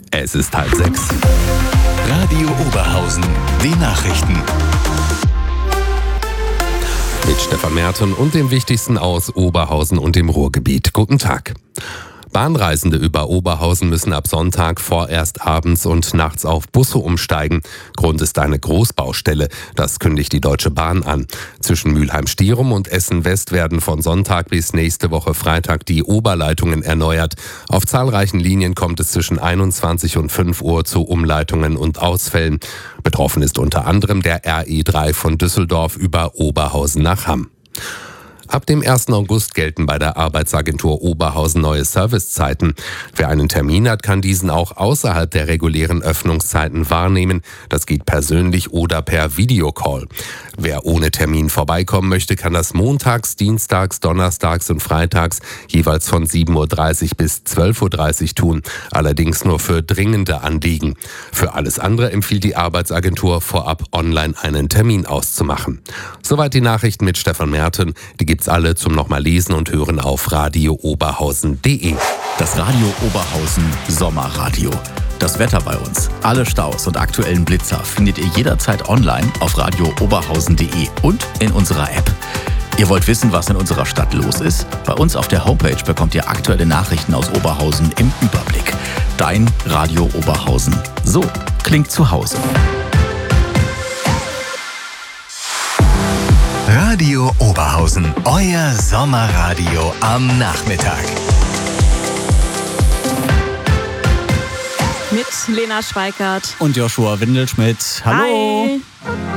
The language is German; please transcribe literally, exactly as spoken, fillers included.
Es ist halb sechs. Radio Oberhausen, die Nachrichten. Mit Stefan Merten und dem Wichtigsten aus Oberhausen und dem Ruhrgebiet. Guten Tag. Bahnreisende über Oberhausen müssen ab Sonntag vorerst abends und nachts auf Busse umsteigen. Grund ist eine Großbaustelle. Das kündigt die Deutsche Bahn an. Zwischen Mülheim-Stierum und Essen-West werden von Sonntag bis nächste Woche Freitag die Oberleitungen erneuert. Auf zahlreichen Linien kommt es zwischen einundzwanzig und fünf Uhr zu Umleitungen und Ausfällen. Betroffen ist unter anderem der R E drei von Düsseldorf über Oberhausen nach Hamm. Ab dem ersten August gelten bei der Arbeitsagentur Oberhausen neue Servicezeiten. Wer einen Termin hat, kann diesen auch außerhalb der regulären Öffnungszeiten wahrnehmen. Das geht persönlich oder per Videocall. Wer ohne Termin vorbeikommen möchte, kann das montags, dienstags, donnerstags und freitags jeweils von sieben Uhr dreißig bis zwölf Uhr dreißig tun. Allerdings nur für dringende Anliegen. Für alles andere empfiehlt die Arbeitsagentur vorab online einen Termin auszumachen. Soweit die Nachrichten mit Stefan Merten. Die gibt's alle zum nochmal lesen und hören auf radio oberhausen punkt de. Das Radio Oberhausen Sommerradio. Das Wetter bei uns, alle Staus und aktuellen Blitzer findet ihr jederzeit online auf radio oberhausen punkt de und in unserer App. Ihr wollt wissen, was in unserer Stadt los ist? Bei uns auf der Homepage bekommt ihr aktuelle Nachrichten aus Oberhausen im Überblick. Dein Radio Oberhausen. So klingt zu Hause. Radio Oberhausen, euer Sommerradio am Nachmittag. Mit Lena Schweikart und Joshua Windelschmidt. Hallo. Hi.